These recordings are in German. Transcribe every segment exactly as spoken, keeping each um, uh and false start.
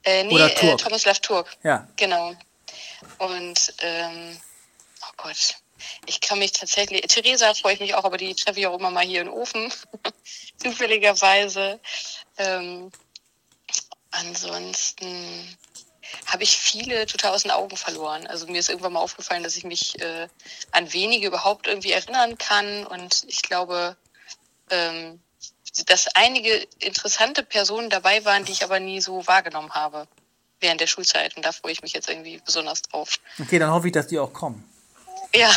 Äh, nee, Oder äh, Turk? Tomislav Turk. Ja. Genau. Und, ähm, oh Gott, ich kann mich tatsächlich, Theresa freue ich mich auch, aber die treffe ich auch immer mal hier in Ofen, zufälligerweise. Ähm, ansonsten habe ich viele total aus den Augen verloren. Also mir ist irgendwann mal aufgefallen, dass ich mich äh, an wenige überhaupt irgendwie erinnern kann. Und ich glaube, ähm, dass einige interessante Personen dabei waren, die ich aber nie so wahrgenommen habe während der Schulzeit. Und da freue ich mich jetzt irgendwie besonders drauf. Okay, dann hoffe ich, dass die auch kommen. Ja.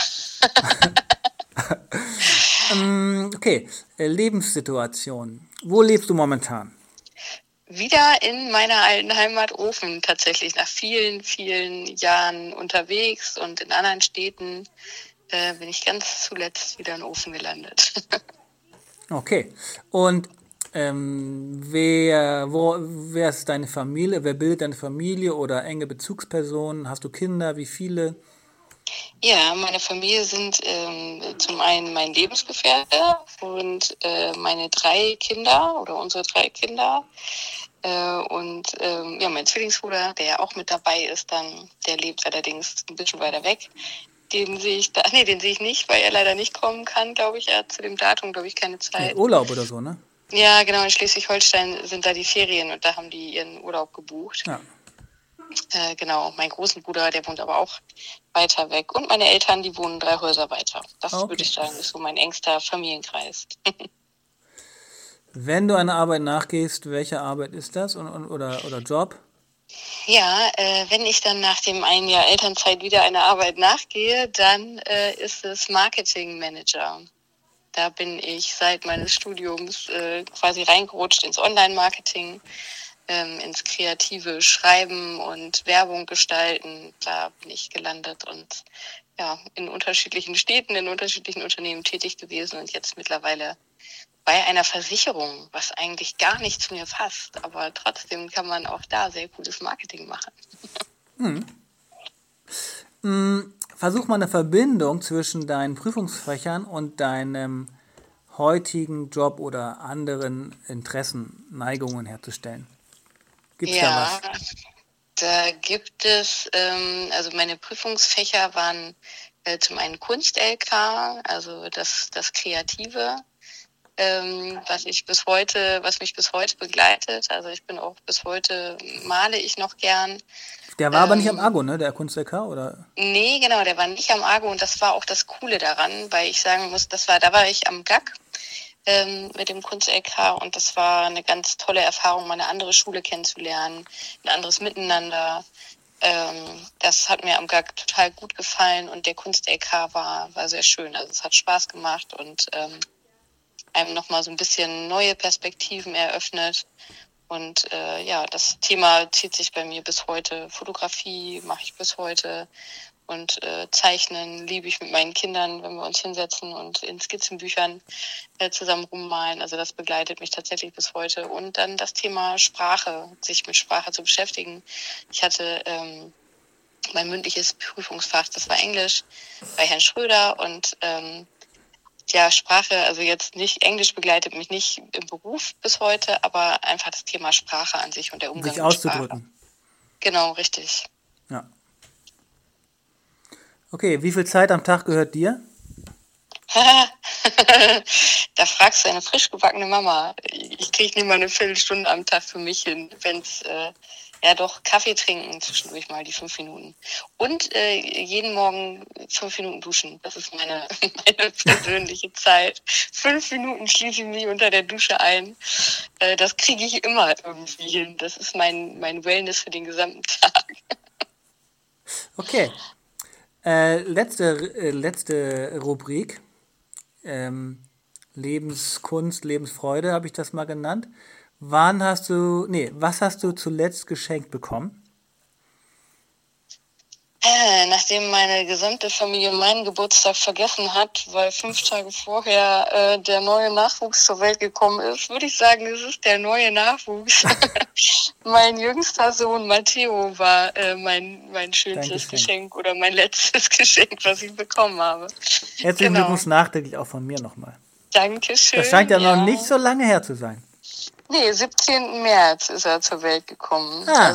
ähm, okay, äh, Lebenssituation. Wo lebst du momentan? Wieder in meiner alten Heimat Ofen tatsächlich. Nach vielen, vielen Jahren unterwegs und in anderen Städten äh, bin ich ganz zuletzt wieder in Ofen gelandet. Okay. Und ähm, wer, wo, wer ist deine Familie? Wer bildet deine Familie oder enge Bezugspersonen? Hast du Kinder? Wie viele? Ja, meine Familie sind ähm, zum einen mein Lebensgefährte und äh, meine drei Kinder oder unsere drei Kinder. Äh, und ähm, ja, mein Zwillingsbruder, der ja auch mit dabei ist, dann, der lebt allerdings ein bisschen weiter weg. Den sehe ich da, nee, den sehe ich nicht, weil er leider nicht kommen kann, glaube ich. Er hat zu dem Datum, glaube ich, keine Er hat Zeit. Urlaub oder so, ne? Ja, genau, in Schleswig-Holstein sind da die Ferien und da haben die ihren Urlaub gebucht. Ja. Äh, genau, mein großen Bruder, der wohnt aber auch weiter weg. Und meine Eltern, die wohnen drei Häuser weiter. Das Okay. würde ich sagen, ist so mein engster Familienkreis. Wenn du einer Arbeit nachgehst, welche Arbeit ist das und, und, oder, oder Job? Ja, äh, wenn ich dann nach dem einen Jahr Elternzeit wieder einer Arbeit nachgehe, dann äh, ist es Marketing Manager. Da bin ich seit meines Studiums äh, quasi reingerutscht ins Online-Marketing, ähm, ins kreative Schreiben und Werbung gestalten. Da bin ich gelandet und ja, in unterschiedlichen Städten, in unterschiedlichen Unternehmen tätig gewesen und jetzt mittlerweile bei einer Versicherung, was eigentlich gar nicht zu mir passt. Aber trotzdem kann man auch da sehr gutes Marketing machen. Hm. Hm, versuch mal eine Verbindung zwischen deinen Prüfungsfächern und deinem heutigen Job oder anderen Interessen, Neigungen herzustellen. Gibt's ja, da was? Da gibt es, ähm, also meine Prüfungsfächer waren äh, zum einen Kunst-L K, also das, das Kreative, ähm, was ich bis heute, was mich bis heute begleitet. Also ich bin auch bis heute, male ich noch gern. Der war aber nicht am Ähm, Argo, ne? Der Kunst-L K, oder? nee, genau, der war nicht am Argo und das war auch das Coole daran, weil ich sagen muss, das war, da war ich am G A C ähm, mit dem Kunst-L K und das war eine ganz tolle Erfahrung, mal eine andere Schule kennenzulernen, ein anderes Miteinander. Ähm, das hat mir am G A C total gut gefallen und der Kunst-L K war, war sehr schön. Also es hat Spaß gemacht und ähm, einem nochmal so ein bisschen neue Perspektiven eröffnet. Und äh, ja, das Thema zieht sich bei mir bis heute. Fotografie mache ich bis heute. Und äh, Zeichnen liebe ich mit meinen Kindern, wenn wir uns hinsetzen und in Skizzenbüchern äh, zusammen rummalen. Also das begleitet mich tatsächlich bis heute. Und dann das Thema Sprache, sich mit Sprache zu beschäftigen. Ich hatte ähm, mein mündliches Prüfungsfach, das war Englisch, bei Herrn Schröder. Und ähm, ja, Sprache, also jetzt nicht, Englisch begleitet mich nicht im Beruf bis heute, aber einfach das Thema Sprache an sich und der Umgang Sich mit Sprache. auszudrücken. Genau, richtig. Ja. Okay, wie viel Zeit am Tag gehört dir? Da fragst du eine frisch gebackene Mama. Ich kriege nicht mal eine Viertelstunde am Tag für mich hin, wenn es äh, ja doch Kaffee trinken zwischendurch mal die fünf Minuten. Und äh, jeden Morgen fünf Minuten duschen. Das ist meine, meine persönliche Zeit. Fünf Minuten schließe ich mich unter der Dusche ein. Äh, das kriege ich immer irgendwie hin. Das ist mein, mein Wellness für den gesamten Tag. Okay. Äh, letzte, äh, letzte Rubrik. Ähm, Lebenskunst, Lebensfreude habe ich das mal genannt. Wann hast du, nee, was hast du zuletzt geschenkt bekommen? Äh, nachdem meine gesamte Familie meinen Geburtstag vergessen hat, weil fünf Tage vorher äh, der neue Nachwuchs zur Welt gekommen ist, würde ich sagen, es ist der neue Nachwuchs. Mein jüngster Sohn Matteo war äh, mein, mein schönstes Geschenk. Geschenk oder mein letztes Geschenk, was ich bekommen habe. Herzlichen Genau. Glückwunsch nachträglich auch von mir nochmal. Dankeschön. Das scheint ja, ja noch nicht so lange her zu sein. Nee, siebzehnten März ist er zur Welt gekommen. Ah.